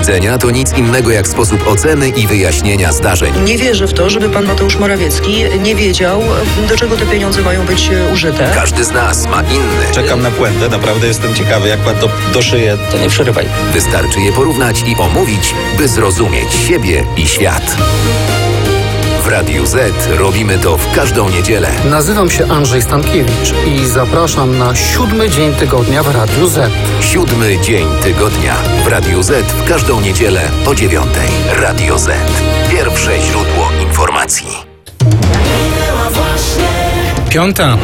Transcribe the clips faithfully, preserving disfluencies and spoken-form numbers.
Stwierdzenia to nic innego jak sposób oceny i wyjaśnienia zdarzeń. Nie wierzę w to, żeby pan Mateusz Morawiecki nie wiedział, do czego te pieniądze mają być użyte. Każdy z nas ma inny. Czekam na puentę, naprawdę jestem ciekawy, jak pan to doszyje. To nie przerywaj. Wystarczy je porównać i omówić, by zrozumieć siebie i świat. W Radiu Z robimy to w każdą niedzielę. Nazywam się Andrzej Stankiewicz i zapraszam na siódmy dzień tygodnia w Radiu Z. Siódmy dzień tygodnia w Radiu Z w każdą niedzielę o dziewiątej. Radio Z. Pierwsze źródło informacji. Piąta.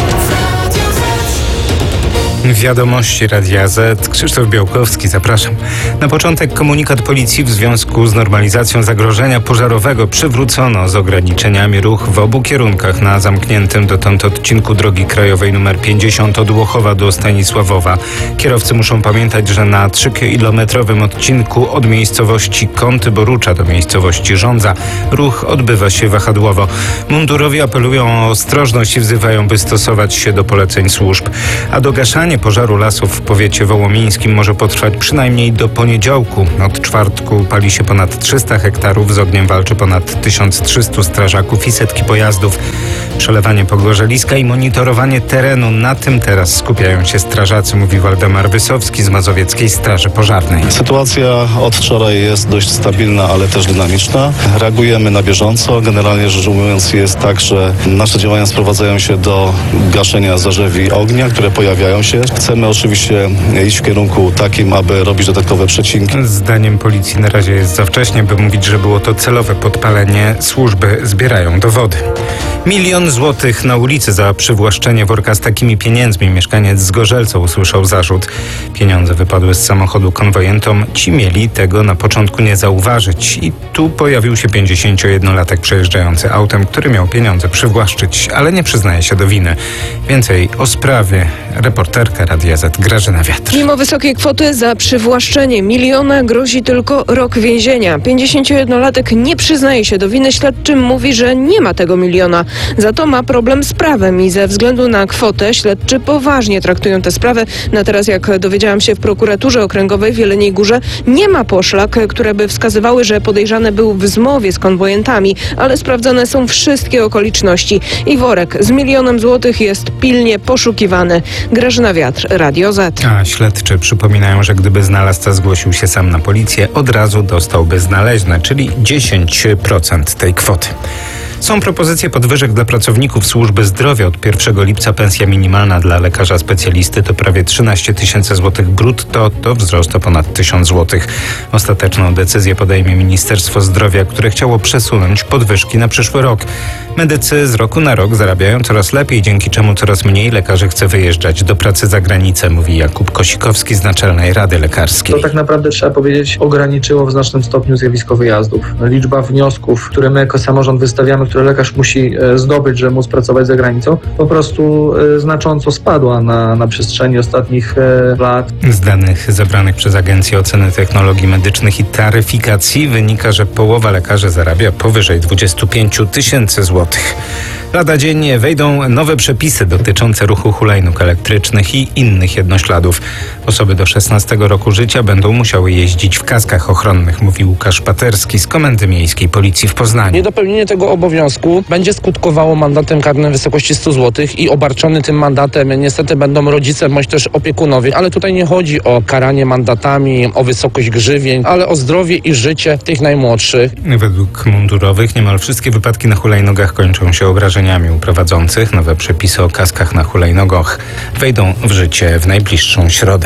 Wiadomości Radia Z. Krzysztof Białkowski, zapraszam. Na początek komunikat policji w związku z normalizacją zagrożenia pożarowego. Przywrócono z ograniczeniami ruch w obu kierunkach na zamkniętym dotąd odcinku drogi krajowej nr pięćdziesiąt od Łochowa do Stanisławowa. Kierowcy muszą pamiętać, że na trzykilometrowym odcinku od miejscowości Kąty Borucza do miejscowości Żądza ruch odbywa się wahadłowo. Mundurowi apelują o ostrożność i wzywają, by stosować się do poleceń służb. A do gaszania pożaru lasów w powiecie wołomińskim może potrwać przynajmniej do poniedziałku. Od czwartku pali się ponad trzysta hektarów, z ogniem walczy ponad tysiąc trzysta strażaków i setki pojazdów. Przelewanie pogorzeliska i monitorowanie terenu, na tym teraz skupiają się strażacy, mówi Waldemar Wysowski z Mazowieckiej Straży Pożarnej. Sytuacja od wczoraj jest dość stabilna, ale też dynamiczna. Reagujemy na bieżąco. Generalnie rzecz ujmując jest tak, że nasze działania sprowadzają się do gaszenia zarzewi ognia, które pojawiają się. Chcemy oczywiście iść w kierunku takim, aby robić dodatkowe przecinki. Zdaniem policji na razie jest za wcześnie, by mówić, że było to celowe podpalenie. Służby zbierają dowody. Milion złotych na ulicy za przywłaszczenie worka z takimi pieniędzmi. Mieszkaniec z Gorzelca usłyszał zarzut. Pieniądze wypadły z samochodu konwojentom. Ci mieli tego na początku nie zauważyć. I tu pojawił się pięćdziesięciojednolatek przejeżdżający autem, który miał pieniądze przywłaszczyć, ale nie przyznaje się do winy. Więcej o sprawie reporterka Radia Z Grażyna Wiatr. Mimo wysokiej kwoty za przywłaszczenie miliona grozi tylko rok więzienia. pięćdziesięciojednolatek nie przyznaje się do winy. Śledczym mówi, że nie ma tego miliona. Za to ma problem z prawem i ze względu na kwotę śledczy poważnie traktują tę sprawę. Na teraz, jak dowiedziałam się, w prokuraturze okręgowej w Jeleniej Górze nie ma poszlak, które by wskazywały, że podejrzany był w zmowie z konwojentami, ale sprawdzone są wszystkie okoliczności i worek z milionem złotych jest pilnie poszukiwany. Grażyna Wiatr, Radio Z. A śledczy przypominają, że gdyby znalazca zgłosił się sam na policję, od razu dostałby znaleźne, czyli dziesięć procent tej kwoty. Są propozycje podwyżek dla pracowników służby zdrowia. Od pierwszego lipca pensja minimalna dla lekarza specjalisty to prawie trzynaście tysięcy złotych brutto, to wzrost o ponad tysiąc złotych. Ostateczną decyzję podejmie Ministerstwo Zdrowia, które chciało przesunąć podwyżki na przyszły rok. Medycy z roku na rok zarabiają coraz lepiej, dzięki czemu coraz mniej lekarzy chce wyjeżdżać do pracy za granicę, mówi Jakub Kosikowski z Naczelnej Rady Lekarskiej. To tak naprawdę, trzeba powiedzieć, ograniczyło w znacznym stopniu zjawisko wyjazdów. Liczba wniosków, które my jako samorząd wystawiamy, które lekarz musi zdobyć, żeby móc pracować za granicą, po prostu znacząco spadła na, na przestrzeni ostatnich lat. Z danych zebranych przez Agencję Oceny Technologii Medycznych i Taryfikacji wynika, że połowa lekarzy zarabia powyżej dwadzieścia pięć tysięcy złotych. Lada dzień wejdą nowe przepisy dotyczące ruchu hulajnóg elektrycznych i innych jednośladów. Osoby do szesnastego roku życia będą musiały jeździć w kaskach ochronnych, mówi Łukasz Paterski z Komendy Miejskiej Policji w Poznaniu. Niedopełnienie tego obowiązku będzie skutkowało mandatem karnym w wysokości stu złotych i obarczony tym mandatem niestety będą rodzice bądź też opiekunowie, ale tutaj nie chodzi o karanie mandatami, o wysokość grzywień, ale o zdrowie i życie tych najmłodszych. Według mundurowych niemal wszystkie wypadki na hulajnogach kończą się obrażeniami u prowadzących. Nowe przepisy o kaskach na hulajnogach wejdą w życie w najbliższą środę.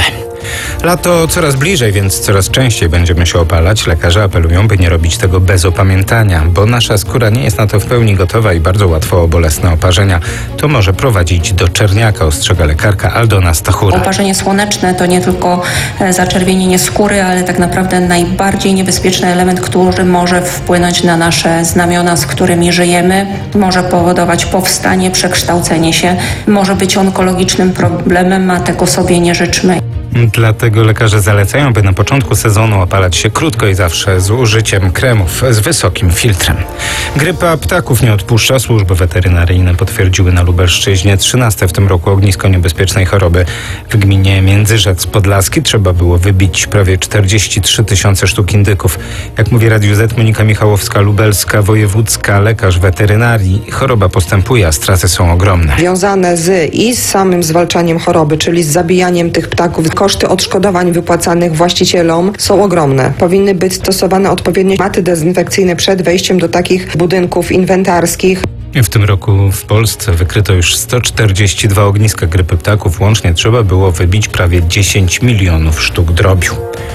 Lato coraz bliżej, więc coraz częściej będziemy się opalać. Lekarze apelują, by nie robić tego bez opamiętania, bo nasza skóra nie jest na to w pełni gotowa i bardzo łatwo o bolesne oparzenia. To może prowadzić do czerniaka, ostrzega lekarka Aldona Stachura. Oparzenie słoneczne to nie tylko zaczerwienienie skóry, ale tak naprawdę najbardziej niebezpieczny element, który może wpłynąć na nasze znamiona, z którymi żyjemy. Może powodować powstanie, przekształcenie się. Może być onkologicznym problemem, a tego sobie nie życzmy. Dlatego lekarze zalecają, by na początku sezonu opalać się krótko i zawsze z użyciem kremów z wysokim filtrem. Grypa ptaków nie odpuszcza. Służby weterynaryjne potwierdziły na Lubelszczyźnie trzynaste w tym roku ognisko niebezpiecznej choroby. W gminie Międzyrzec Podlaski trzeba było wybić prawie czterdzieści trzy tysiące sztuk indyków. Jak mówi Radiu Z Monika Michałowska-Lubelska, wojewódzka lekarz weterynarii, choroba postępuje, a straty są ogromne. Związane z i z samym zwalczaniem choroby, czyli z zabijaniem tych ptaków, koszty odszkodowań wypłacanych właścicielom są ogromne. Powinny być stosowane odpowiednie maty dezynfekcyjne przed wejściem do takich budynków inwentarskich. W tym roku w Polsce wykryto już sto czterdzieści dwa ogniska grypy ptaków. Łącznie trzeba było wybić prawie dziesięć milionów sztuk drobiu.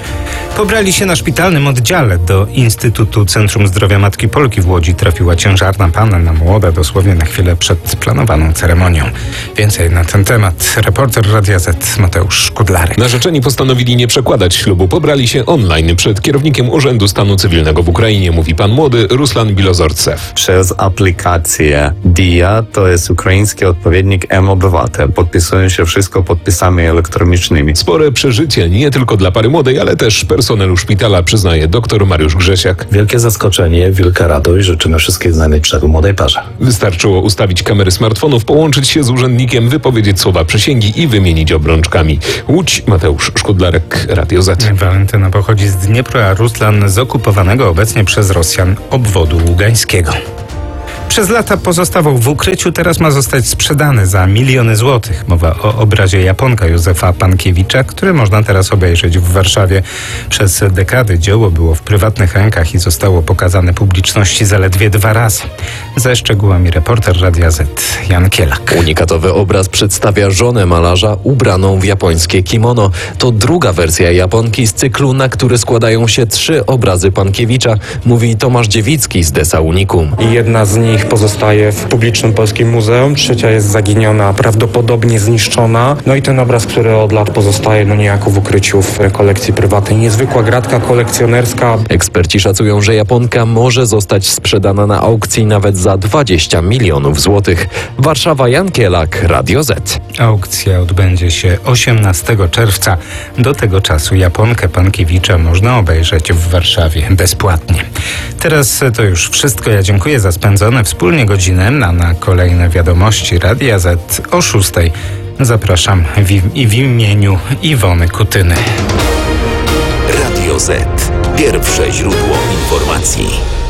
Pobrali się na szpitalnym oddziale. Do Instytutu Centrum Zdrowia Matki Polki w Łodzi trafiła ciężarna panna młoda, dosłownie na chwilę przed planowaną ceremonią. Więcej na ten temat reporter Radia Z Mateusz Szkudlarek. Narzeczeni postanowili nie przekładać ślubu. Pobrali się online przed kierownikiem Urzędu Stanu Cywilnego w Ukrainie, mówi pan młody Ruslan Bilozorcew. Przez aplikację Dia, to jest ukraiński odpowiednik M-Obywatel. Podpisują się wszystko podpisami elektronicznymi. Spore przeżycie nie tylko dla pary młodej, ale też personelu szpitala, przyznaje dr Mariusz Grzesiak. Wielkie zaskoczenie, wielka radość. Życzymy wszystkiego najlepszego młodej parze. Wystarczyło ustawić kamery smartfonów, połączyć się z urzędnikiem, wypowiedzieć słowa przysięgi i wymienić obrączkami. Łódź, Mateusz Szkudlarek, Radio Z. Walentyna pochodzi z Dniepru, a Ruslan z okupowanego obecnie przez Rosjan obwodu ługańskiego. Przez lata pozostawał w ukryciu, teraz ma zostać sprzedany za miliony złotych. Mowa o obrazie Japonka Józefa Pankiewicza, który można teraz obejrzeć w Warszawie. Przez dekady dzieło było w prywatnych rękach i zostało pokazane publiczności zaledwie dwa razy. Ze szczegółami reporter Radia Z Jan Kielak. Unikatowy obraz przedstawia żonę malarza ubraną w japońskie kimono. To druga wersja Japonki z cyklu, na który składają się trzy obrazy Pankiewicza, mówi Tomasz Dziewicki z Desa Unikum. Jedna z nich pozostaje w publicznym polskim muzeum, trzecia jest zaginiona, prawdopodobnie zniszczona. No i ten obraz, który od lat pozostaje no niejako w ukryciu w kolekcji prywatnej. Niezwykła gratka kolekcjonerska. Eksperci szacują, że Japonka może zostać sprzedana na aukcji nawet za dwadzieścia milionów złotych. Warszawa, Jan Kielak, Radio Z. Aukcja odbędzie się osiemnastego czerwca. Do tego czasu Japonkę Pankiewicza można obejrzeć w Warszawie bezpłatnie. Teraz to już wszystko. Ja dziękuję za spędzone wspólnie godzinę, a na kolejne wiadomości Radia Z o szóstej zapraszam w, i w imieniu Iwony Kutyny. Radio Z. Pierwsze źródło informacji.